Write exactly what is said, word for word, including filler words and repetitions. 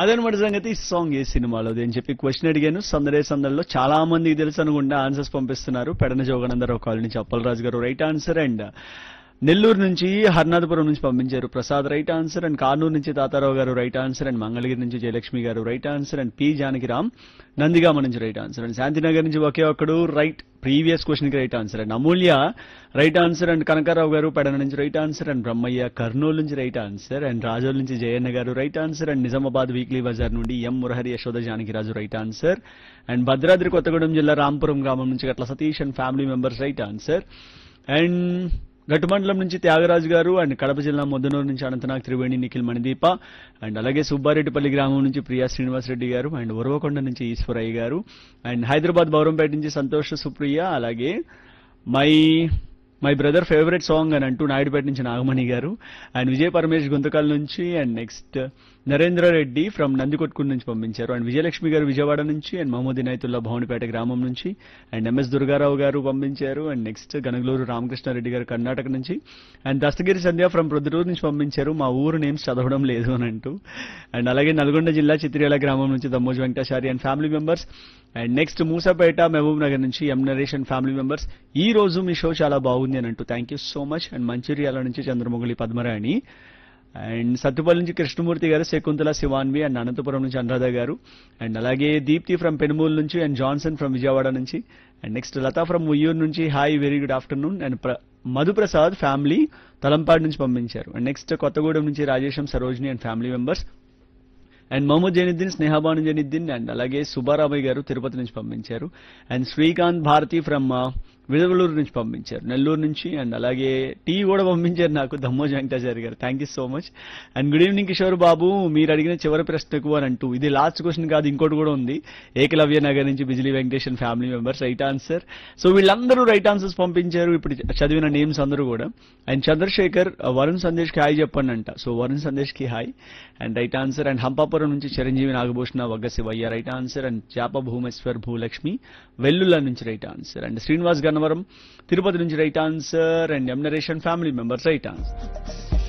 అదనమాట సంగతి. ఈ సాంగ్ ఏ సినిమాలోది అని చెప్పి క్వశ్చన్ అడిగాను. సందడే సందడిలో చాలా మందికి తెలుసు అనుకుంటా ఆన్సర్స్ పంపిస్తున్నారు. పెడన జోగనందరావు కాలనీ నుంచి అప్పలరాజు గారు రైట్ ఆన్సర్, అండ్ నెల్లూరు నుంచి హర్నాథపురం నుంచి పంపించారు Prasad right answer, and Kanuru నుంచి తాతారావు గారు రైట్ ఆన్సర్, అండ్ మంగళగిరి నుంచి జయలక్ష్మి గారు right answer, and P Janakiram Nandigama నుంచి రైట్ ఆన్సర్, అండ్ శాంతినగర్ నుంచి ఒకే ఒక్కడు రైట్ ప్రీవియస్ క్వశ్చన్ కి right answer, and Amulya right answer, and Kanakarao గారు పెడన నుంచి right answer, and Brahmaiah Kurnool నుంచి రైట్ ఆన్సర్, అండ్ రాజోల్ నుంచి జయన్న గారు right answer, and Nizamabad weekly Bazar నుండి ఎం Murahari Yashoda Janakiraju right answer, and Bhadradri Kothagudem జిల్లా రాంపురం గ్రామం నుంచి గట్ల Satish and family members right answer, and గట్టుమండలం నుంచి త్యాగరాజు గారు, అండ్ కడప జిల్లా మొద్దనూరు నుంచి అనంతనాగ్ త్రివేణి నిఖిల్ మణిదీప, అండ్ అలాగే సుబ్బారెడ్డిపల్లి గ్రామం నుంచి ప్రియా శ్రీనివాస్ రెడ్డి గారు, అండ్ ఉరవకొండ నుంచి ఈశ్వరయ్య గారు, అండ్ హైదరాబాద్ బౌరంపేట నుంచి సంతోష్ సుప్రియ, అలాగే my my brother favourite song అని అంటూ నాయుడుపేట నుంచి నాగమణి గారు, అండ్ విజయ పరమేష్ గుంతకల్ నుంచి, and next Narendra Reddy from Nandikotkur నుంచి పంపించారు, అండ్ విజయలక్ష్మి గారు విజయవాడ నుంచి, అండ్ మహమ్మద్ ఇనాయతుల్లా భవనిపేట గ్రామం నుంచి, అండ్ ఎంఎస్ దుర్గారావు గారు పంపించారు, అండ్ నెక్స్ట్ గనగలూరు రామకృష్ణారెడ్డి గారు కర్ణాటక నుంచి, and Dastagiri Sandhya from Proddatur నుంచి పంపించారు మా ఊరు నేమ్స్ చదవడం లేదు అని అంటూ, అండ్ అలాగే నల్గొండ జిల్లా చిత్రియాల గ్రామం నుంచి Dammoju Venkatachari and family members, and next Moosapet Mahabub Nagar నుంచి ఎం నరేష్ అండ్ ఫ్యామిలీ మెంబర్స్. ఈ రోజు మీ షో చాలా బాగుంది అని అంటూ thank you so much, and Mancherial నుంచి చంద్రమొగలి పద్మరాణి, అండ్ సత్తుపల్లి నుంచి కృష్ణమూర్తి గారు, శకుంతల శివాన్వి, అండ్ అనంతపురం నుంచి అనురాధ గారు, అండ్ అలాగే దీప్తి ఫ్రమ్ పెనుమూలు నుంచి, అండ్ జాన్సన్ ఫ్రమ్ విజయవాడ నుంచి, and next Lata from Uyyuru నుంచి hi very good afternoon, and Madhu Prasad family Talampadu నుంచి పంపించారు, అండ్ నెక్స్ట్ కొత్తగూడెం నుంచి Rajesham Sarojini and family members, and Mohammed Zainuddin Sneha Banu Zainuddin, and అలాగే సుబ్బారామయ్య గారు తిరుపతి నుంచి పంపించారు, అండ్ శ్రీకాంత్ భారతి ఫ్రమ్ విజయవలూరు నుంచి పంపించారు నెల్లూరు నుంచి, అండ్ అలాగే టీ కూడా పంపించారు నాకు దమ్మోజు వెంకటాచారి గారు thank you so much, and good evening Kishore Babu మీరు అడిగిన చివరి ప్రశ్నకు అని అంటూ ఇది లాస్ట్ క్వశ్చన్ కాదు ఇంకోటి కూడా ఉంది. ఏకలవ్య నగర్ నుంచి Bijli Venkatesan family members right answer. So వీళ్ళందరూ రైట్ ఆన్సర్స్ పంపించారు ఇప్పుడు చదివిన నేమ్స్ అందరూ కూడా, అండ్ చంద్రశేఖర్ వరుణ్ సందేశ్ కి హాయ్ చెప్పండి అంట, సో వరుణ్ సందేశ్ కి hi and right answer, and Hampapuram నుంచి Chiranjeevi Nagabhushana వగ్గ Shivayya right answer, and చాప భూమేశ్వర్ భూలక్ష్మి వెల్లుల నుంచి right answer, and Srinivas Gannavaram Tirupati నుంచి right answer, and M narration family members right answer.